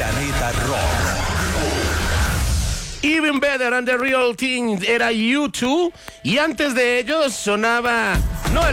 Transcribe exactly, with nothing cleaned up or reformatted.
Planeta Rock. Even Better and the Real Thing era U dos y antes de ellos sonaba... No,